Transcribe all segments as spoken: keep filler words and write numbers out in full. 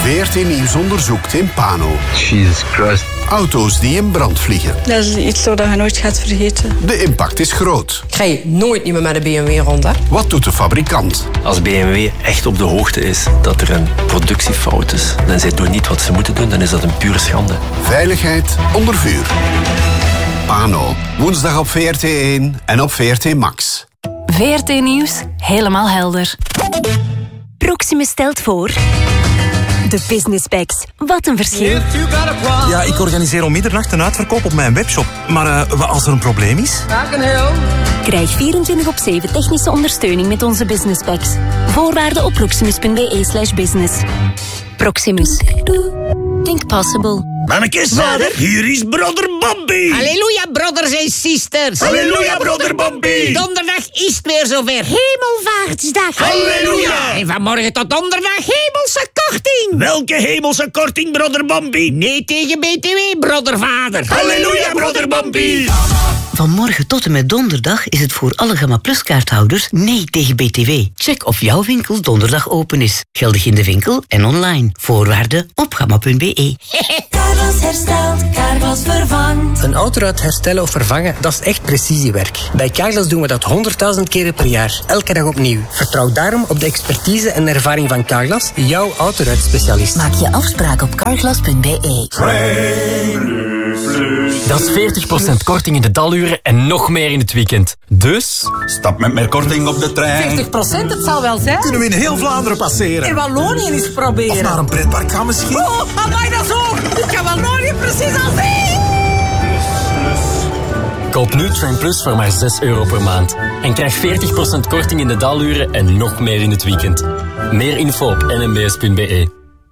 V R T Nieuws onderzoekt in Pano. Jesus Christ. Auto's die in brand vliegen. Dat is iets dat je nooit gaat vergeten. De impact is groot. Ik ga nooit niet meer met de B M W rond, hè? Wat doet de fabrikant? Als B M W echt op de hoogte is dat er een productiefout is en zij doen niet wat ze moeten doen, dan is dat een pure schande. Veiligheid onder vuur. Pano. Woensdag op V R T één en op V R T Max. V R T Nieuws, helemaal helder. Proximus stelt voor... De Business Packs. Wat een verschil. Ja, ik organiseer om middernacht een uitverkoop op mijn webshop. Maar uh, wat als er een probleem is? Krijg vierentwintig op zeven technische ondersteuning met onze Business Packs. Voorwaarden op proximus.be slash business. Proximus. Think possible. Mannekes, vader, hier is brother Bambi. Halleluja, brothers en sisters. Halleluja, brother Bambi. Donderdag is het weer zover. Hemelvaartsdag. Halleluja. En vanmorgen tot donderdag hemelse korting. Welke hemelse korting, brother Bambi? Nee tegen B T W, brother vader. Halleluja, brother Bambi. Van morgen tot en met donderdag is het voor alle Gamma Plus kaarthouders nee tegen B T W. Check of jouw winkel donderdag open is. Geldig in de winkel en online. Voorwaarden op gamma punt be. Carglass herstelt, Carglass vervangt. Een autoruit herstellen of vervangen, dat is echt precisiewerk. Bij Carglass doen we dat honderdduizend keren per jaar. Elke dag opnieuw. Vertrouw daarom op de expertise en ervaring van Carglass, jouw autoruitspecialist. Maak je afspraak op carglass punt be. Dat is veertig procent korting in de daluren en nog meer in het weekend. Dus... Stap met meer korting op de trein. veertig procent, het zal wel zijn. Kunnen we in heel Vlaanderen passeren? In Wallonië eens proberen. Of naar een pretpark gaan misschien? Oh, amai, dat is ook. Ik kan Wallonië precies al zien. Koop nu Train Plus voor maar zes euro per maand. En krijg veertig procent korting in de daluren en nog meer in het weekend. Meer info op n m b s punt be.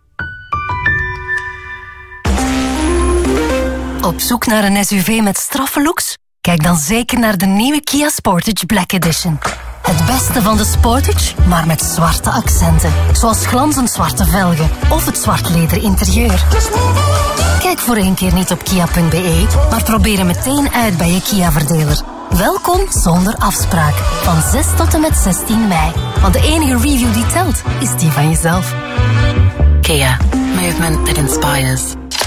Op zoek naar een S U V met straffe looks? Kijk dan zeker naar de nieuwe Kia Sportage Black Edition. Het beste van de Sportage, maar met zwarte accenten. Zoals glanzend zwarte velgen of het zwart leder interieur. Kijk voor één keer niet op kia punt be, maar probeer hem meteen uit bij je Kia-verdeler. Welkom zonder afspraak. Van zes tot en met zestien mei. Want de enige review die telt, is die van jezelf. Kia. Movement that inspires.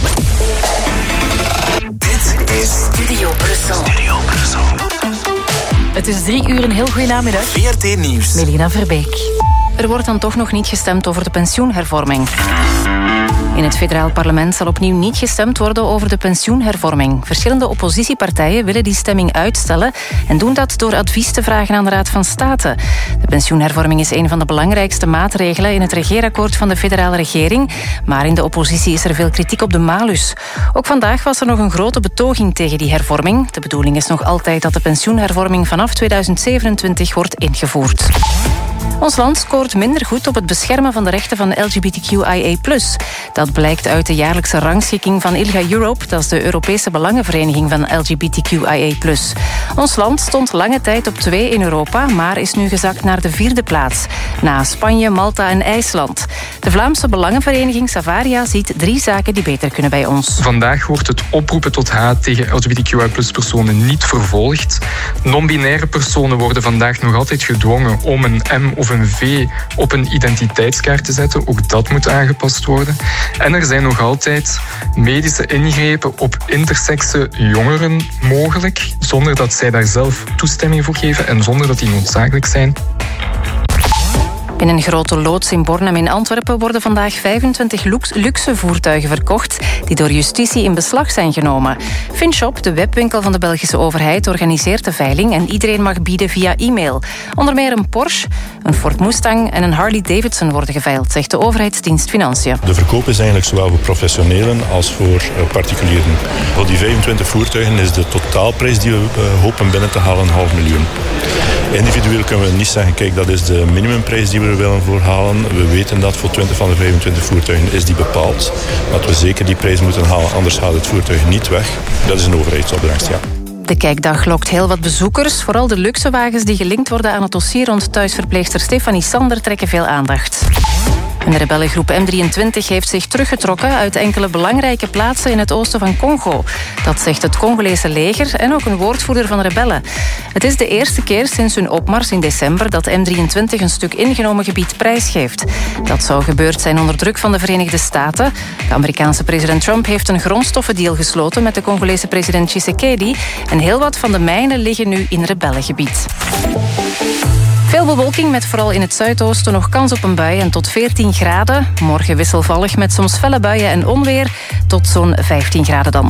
Dit is Studio Brussel. Studio Brussel. Het is drie uur, een heel goede namiddag. V R T Nieuws. Melina Verbeek. Er wordt dan toch nog niet gestemd over de pensioenhervorming. In het federaal parlement zal opnieuw niet gestemd worden over de pensioenhervorming. Verschillende oppositiepartijen willen die stemming uitstellen en doen dat door advies te vragen aan de Raad van State. De pensioenhervorming is een van de belangrijkste maatregelen in het regeerakkoord van de federale regering, maar in de oppositie is er veel kritiek op de malus. Ook vandaag was er nog een grote betoging tegen die hervorming. De bedoeling is nog altijd dat de pensioenhervorming vanaf tweeduizend zevenentwintig wordt ingevoerd. Ons land scoort minder goed op het beschermen van de rechten van L G B T Q I A plus. Dat blijkt uit de jaarlijkse rangschikking van ILGA Europe, dat is de Europese Belangenvereniging van L G B T Q I A plus. Ons land stond lange tijd op twee in Europa, maar is nu gezakt naar de vierde plaats. Na Spanje, Malta en IJsland. De Vlaamse Belangenvereniging Savaria ziet drie zaken die beter kunnen bij ons. Vandaag wordt het oproepen tot haat tegen L G B T Q I plus personen niet vervolgd. Non-binaire personen worden vandaag nog altijd gedwongen om een M of een V op een identiteitskaart te zetten. Ook dat moet aangepast worden. En er zijn nog altijd medische ingrepen op intersexe jongeren mogelijk, zonder dat zij daar zelf toestemming voor geven en zonder dat die noodzakelijk zijn. In een grote loods in Bornem in Antwerpen worden vandaag vijfentwintig luxe voertuigen verkocht die door justitie in beslag zijn genomen. Finshop, de webwinkel van de Belgische overheid, organiseert de veiling en iedereen mag bieden via e-mail. Onder meer een Porsche, een Ford Mustang en een Harley Davidson worden geveild, zegt de overheidsdienst Financiën. De verkoop is eigenlijk zowel voor professionelen als voor particulieren. Voor die vijfentwintig voertuigen is de totaalprijs die we hopen binnen te halen een half miljoen. Individueel kunnen we niet zeggen, kijk, dat is de minimumprijs die we er willen voor halen. We weten dat voor twintig van de vijfentwintig voertuigen is die bepaald. Dat we zeker die prijs moeten halen, anders gaat het voertuig niet weg. Dat is een overheidsopdracht, ja. De kijkdag lokt heel wat bezoekers. Vooral de luxewagens die gelinkt worden aan het dossier rond thuisverpleegster Stefanie Sander trekken veel aandacht. En de rebellengroep M drieëntwintig heeft zich teruggetrokken uit enkele belangrijke plaatsen in het oosten van Congo. Dat zegt het Congolese leger en ook een woordvoerder van de rebellen. Het is de eerste keer sinds hun opmars in december dat M drieëntwintig een stuk ingenomen gebied prijsgeeft. Dat zou gebeurd zijn onder druk van de Verenigde Staten. De Amerikaanse president Trump heeft een grondstoffendeal gesloten met de Congolese president Tshisekedi. En heel wat van de mijnen liggen nu in rebellengebied. Veel bewolking met vooral in het zuidoosten nog kans op een bui en tot veertien graden. Morgen wisselvallig met soms felle buien en onweer. Tot zo'n vijftien graden dan.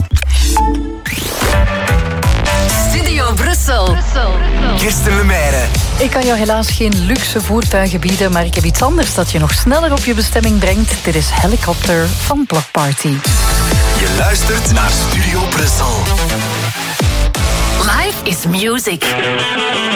Studio Brussel. Kirsten Lemaire. Ik kan jou helaas geen luxe voertuigen bieden, maar ik heb iets anders dat je nog sneller op je bestemming brengt. Dit is Helicopter van Block Party. Je luistert naar Studio Brussel. Life is music.